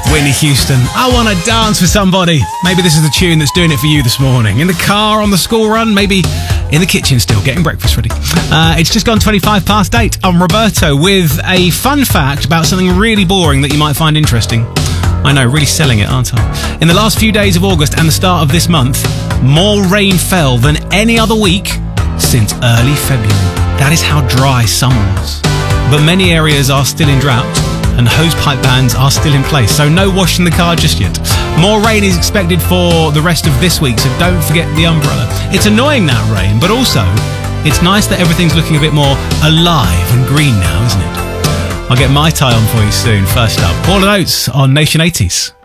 Whitney Houston, I want to dance with somebody. Maybe this is the tune that's doing it for you this morning. In the car, on the school run, maybe in the kitchen still, getting breakfast ready. It's just gone 25 past 8. I'm Roberto with a fun fact about something really boring that you might find interesting. I know, really selling it, aren't I? In the last few days of August and the start of this month, more rain fell than any other week since early February. That is how dry summer was. But many areas are still in drought, and hosepipe bans are still in place, so no washing the car just yet. More rain is expected for the rest of this week, so don't forget the umbrella. It's annoying, that rain, but also it's nice that everything's looking a bit more alive and green now, isn't it? I'll get my tie on for you soon. First up, Hall & Oates on Nation 80s.